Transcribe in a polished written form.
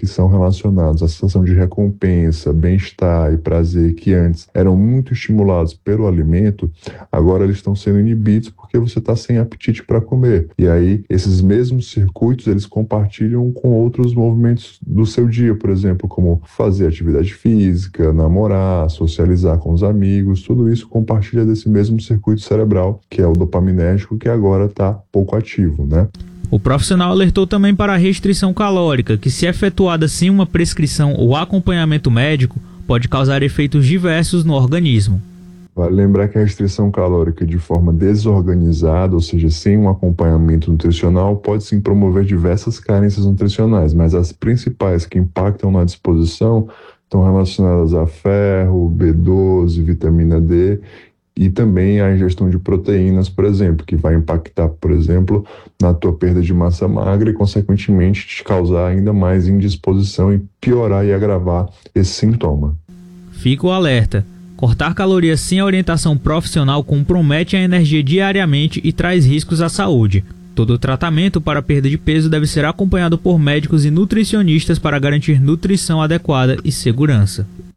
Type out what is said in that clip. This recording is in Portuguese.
que são relacionados à sensação de recompensa, bem-estar e prazer, que antes eram muito estimulados pelo alimento, agora eles estão sendo inibidos porque você está sem apetite para comer. E aí, esses mesmos circuitos, eles compartilham com outros movimentos do seu dia, por exemplo, como fazer atividade física, namorar, socializar com os amigos, tudo isso compartilha desse mesmo circuito cerebral, que é o dopaminérgico, que agora está pouco ativo, né? O profissional alertou também para a restrição calórica, que, se efetuada sem uma prescrição ou acompanhamento médico, pode causar efeitos diversos no organismo. Vale lembrar que a restrição calórica de forma desorganizada, ou seja, sem um acompanhamento nutricional, pode sim promover diversas carências nutricionais, mas as principais que impactam na disposição estão relacionadas a ferro, B12, vitamina D e também a ingestão de proteínas, por exemplo, que vai impactar, por exemplo, na tua perda de massa magra e, consequentemente, te causar ainda mais indisposição e piorar e agravar esse sintoma. Fica o alerta. Cortar calorias sem a orientação profissional compromete a energia diariamente e traz riscos à saúde. Todo tratamento para a perda de peso deve ser acompanhado por médicos e nutricionistas para garantir nutrição adequada e segurança.